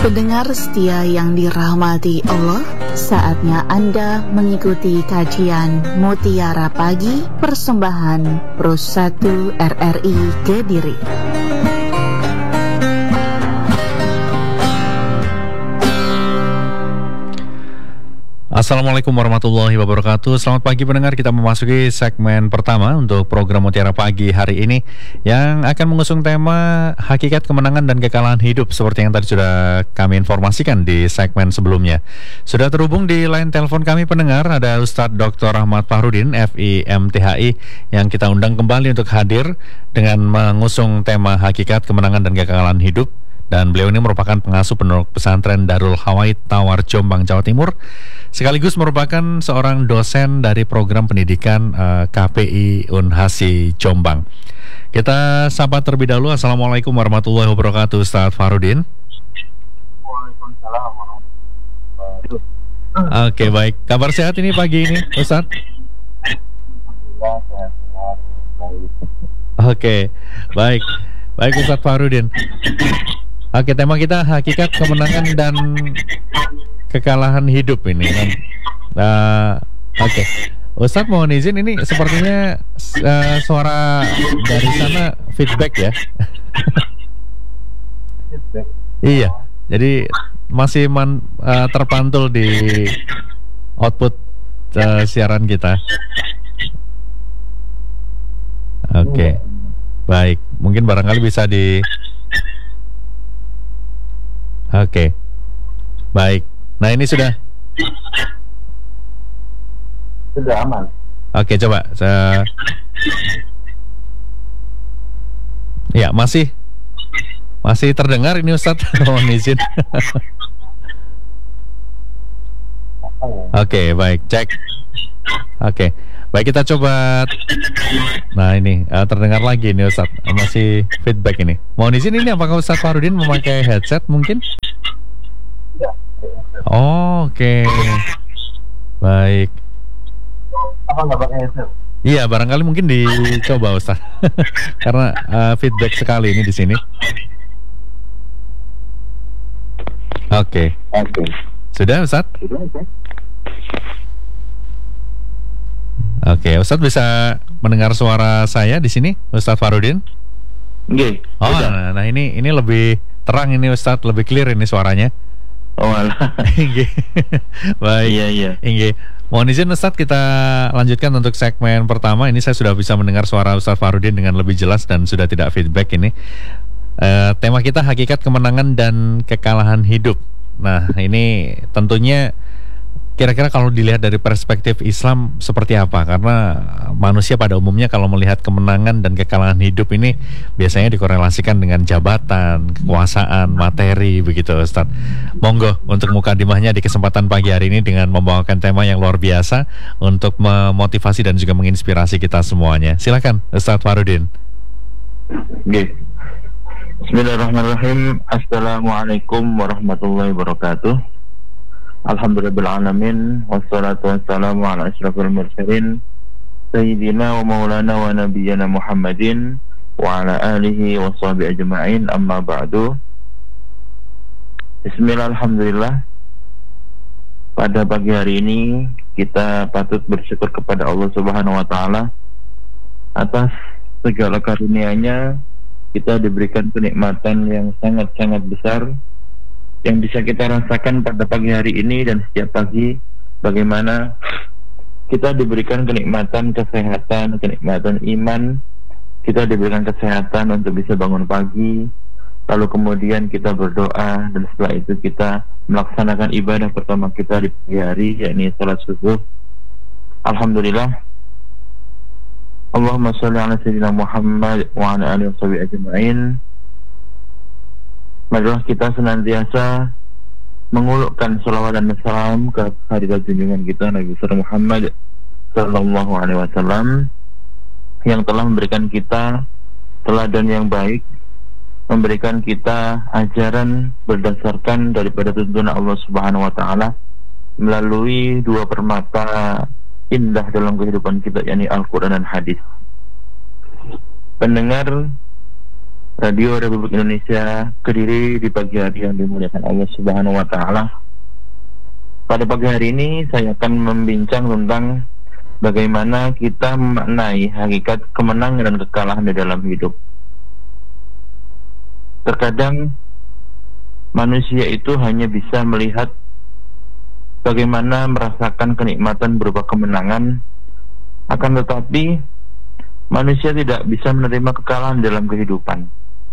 Pendengar setia yang dirahmati Allah, saatnya Anda mengikuti kajian Mutiara Pagi persembahan Pro 1 RRI Kediri. Assalamualaikum warahmatullahi wabarakatuh. Selamat pagi pendengar, kita memasuki segmen pertama untuk program Mutiara Pagi hari ini yang akan mengusung tema hakikat kemenangan dan kekalahan hidup seperti yang tadi sudah kami informasikan di segmen sebelumnya. Sudah terhubung di line telepon kami pendengar, ada Ustadz Dr. Ahmad Fahrudin, FIMTHI, yang kita undang kembali untuk hadir dengan mengusung tema hakikat kemenangan dan kekalahan hidup. Dan beliau ini merupakan pengasuh pondok pesantren Darul Hawaid Tawar Jombang, Jawa Timur, sekaligus merupakan seorang dosen dari program pendidikan KPI Unhasi Jombang. Kita sapa terlebih dahulu. Assalamualaikum warahmatullahi wabarakatuh, Ustadz Fahrudin. Waalaikumsalam warahmatullahi wabarakatuh. Oke, baik. Kabar sehat ini pagi ini, Ustadz? Alhamdulillah sehat-sehat. Oke, baik. Baik, Ustadz Fahrudin. Oke, tema kita hakikat kemenangan dan kekalahan hidup ini. Oke, Ustadz mohon izin, ini sepertinya suara dari sana feedback ya. Iya, jadi masih terpantul di output siaran kita. Oke, baik. Mungkin barangkali bisa di... Oke, baik. Nah, ini sudah aman. Oke, coba. Ya, masih terdengar ini, Ustadz. Mohon izin. Oke, baik. Cek. Oke, baik, kita coba. Nah, ini terdengar lagi ini, Ustadz. Masih feedback ini. Mohon izin, ini apakah Ustadz Fahrudin memakai headset mungkin? Oh, oke. Baik. Apa nggak pakai headset? Iya, barangkali mungkin dicoba, Ustaz. Karena feedback sekali ini di sini. Oke. Sudah, Ustaz? Oke, Ustaz bisa mendengar suara saya di sini, Ustaz Fahrudin? Nggih. Oh, nah ini lebih terang ini, Ustaz, lebih clear ini suaranya. Oh, alah. Baik. Iya. Inge. Mohon izin, Ustadz, kita lanjutkan untuk segmen pertama. Ini saya sudah bisa mendengar suara Ustadz Fahrudin dengan lebih jelas dan sudah tidak feedback ini. Tema kita hakikat kemenangan dan kekalahan hidup. Nah, ini tentunya kira-kira kalau dilihat dari perspektif Islam seperti apa? Karena manusia pada umumnya kalau melihat kemenangan dan kekalahan hidup ini biasanya dikorelasikan dengan jabatan, kekuasaan, materi, begitu, Ustadz. Monggo untuk mukadimahnya di kesempatan pagi hari ini dengan membawakan tema yang luar biasa untuk memotivasi dan juga menginspirasi kita semuanya. Silakan, Ustadz Fahrudin. Nggih. Bismillahirrahmanirrahim. Assalamualaikum warahmatullahi wabarakatuh. Alhamdulillahirrahmanirrahim. Wassalatu wassalamu ala asyrafil mursalin Sayyidina wa maulana wa nabiyyana Muhammadin wa ala alihi wa sahbihi ajma'in, amma ba'du. Bismillah, alhamdulillah. Pada pagi hari ini kita patut bersyukur kepada Allah Subhanahu wa ta'ala atas segala karunia-Nya. Kita diberikan kenikmatan yang sangat-sangat besar yang bisa kita rasakan pada pagi hari ini dan setiap pagi, bagaimana kita diberikan kenikmatan kesehatan, kenikmatan iman, kita diberikan kesehatan untuk bisa bangun pagi, lalu kemudian kita berdoa, dan setelah itu kita melaksanakan ibadah pertama kita di pagi hari, yakni salat subuh. Alhamdulillah. Allahumma sholli ala sayyidina Muhammad wa ala alihi wa sahbihi ajma'in. Marilah kita senantiasa mengulurkan salawat dan salam ke hadirat junjungan kita Nabi Muhammad sallallahu alaihi wasallam yang telah memberikan kita teladan yang baik, memberikan kita ajaran berdasarkan daripada tuntunan Allah Subhanahu wa taala melalui dua permata indah dalam kehidupan kita, yakni Al-Qur'an dan hadis. Pendengar Radio Republik Indonesia Kediri di pagi hari yang dimuliakan Allah Subhanahu wa Ta'ala. Pada pagi hari ini saya akan membincang tentang bagaimana kita memaknai hakikat kemenangan dan kekalahan di dalam hidup. Terkadang manusia itu hanya bisa melihat bagaimana merasakan kenikmatan berupa kemenangan, akan tetapi manusia tidak bisa menerima kekalahan dalam kehidupan.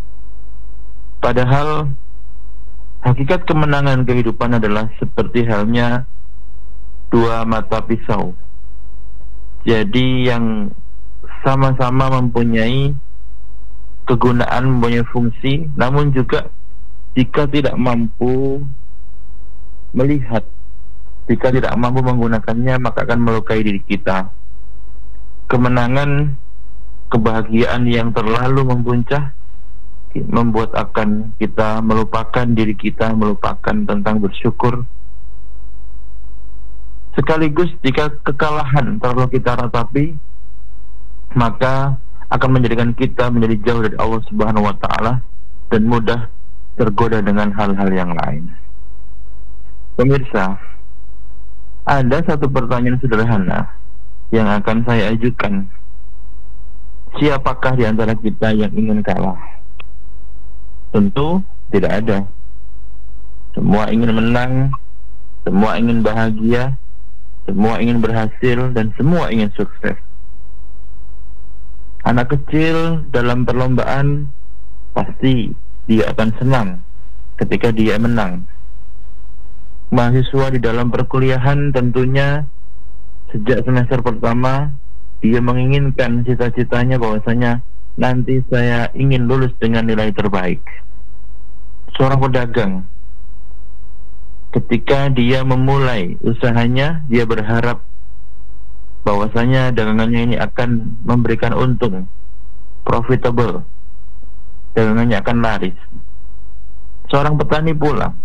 Padahal hakikat kemenangan kehidupan adalah seperti halnya dua mata pisau. Jadi yang sama-sama mempunyai kegunaan, mempunyai fungsi, namun juga jika tidak mampu melihat, jika tidak mampu menggunakannya, maka akan melukai diri kita. Kemenangan, kebahagiaan yang terlalu mempuncak membuat akan kita melupakan diri kita, melupakan tentang bersyukur. Sekaligus jika kekalahan terlalu kita ratapi, maka akan menjadikan kita menjadi jauh dari Allah Subhanahu wa Ta'ala dan mudah tergoda dengan hal-hal yang lain. Pemirsa, ada satu pertanyaan sederhana yang akan saya ajukan. Siapakah di antara kita yang ingin kalah? Tentu tidak ada. Semua ingin menang, semua ingin bahagia, semua ingin berhasil, dan semua ingin sukses. Anak kecil dalam perlombaan pasti dia akan senang ketika dia menang. Mahasiswa di dalam perkuliahan tentunya sejak semester pertama dia menginginkan cita-citanya bahwasanya nanti saya ingin lulus dengan nilai terbaik. Seorang pedagang ketika dia memulai usahanya, dia berharap bahwasanya dagangannya ini akan memberikan untung, profitable, dagangannya akan laris. Seorang petani pula